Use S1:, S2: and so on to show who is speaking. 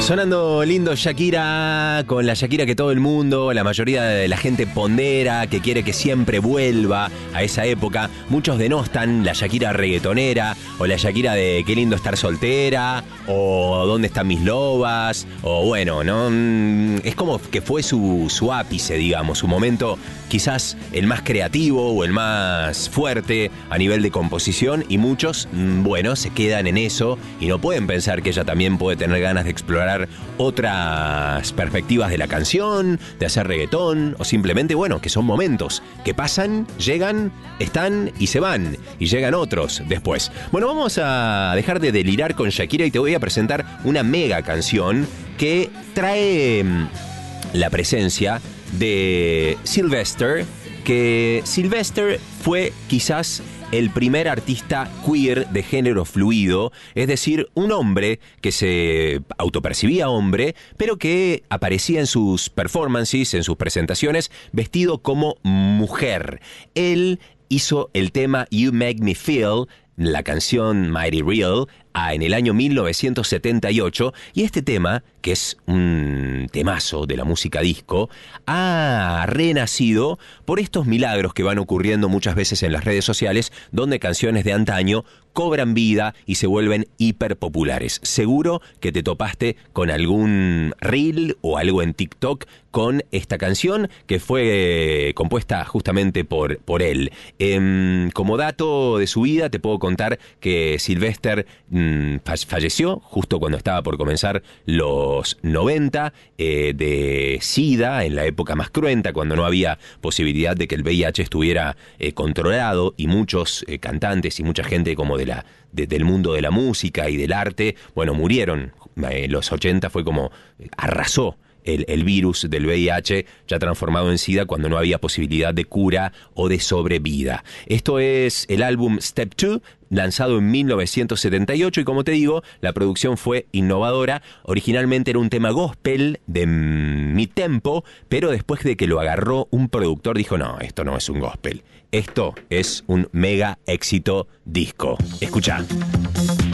S1: Sonando lindo Shakira, con la Shakira que todo el mundo, la mayoría de la gente pondera, que quiere que siempre vuelva a esa época. Muchos denostan la Shakira reggaetonera, o la Shakira de qué lindo estar soltera, o dónde están mis lobas, o bueno, ¿no? Es como que fue su ápice, digamos, su momento quizás el más creativo o el más fuerte a nivel de composición, y muchos, bueno, se quedan en eso y no pueden pensar que ella también puede tener ganas de explorar otras perspectivas de la canción, de hacer reggaetón, o simplemente, bueno, que son momentos que pasan, llegan, están y se van, y llegan otros después. Bueno, vamos a dejar de delirar con Shakira y te voy a presentar una mega canción que trae la presencia de Sylvester, que Sylvester fue quizás el primer artista queer de género fluido, es decir, un hombre que se autopercibía hombre, pero que aparecía en sus performances, en sus presentaciones, vestido como mujer. Él hizo el tema You Make Me Feel, la canción Mighty Real, en el año 1978, y este tema, que es un temazo de la música disco, ha renacido por estos milagros que van ocurriendo muchas veces en las redes sociales, donde canciones de antaño cobran vida y se vuelven hiperpopulares. Seguro que te topaste con algún reel o algo en TikTok con esta canción que fue compuesta justamente por él. Como dato de su vida te puedo contar que Sylvester falleció justo cuando estaba por comenzar los 90, de SIDA, en la época más cruenta, cuando no había posibilidad de que el VIH estuviera controlado, y muchos cantantes y mucha gente como del mundo de la música y del arte, bueno, murieron. Los 80 fue como arrasó el virus del VIH, ya transformado en SIDA, cuando no había posibilidad de cura o de sobrevida. Esto es el álbum Step 2, lanzado en 1978, y como te digo, la producción fue innovadora. Originalmente era un tema gospel de mi tempo, pero después de que lo agarró un productor dijo, no, esto no es un gospel, esto es un mega éxito disco. Escuchá.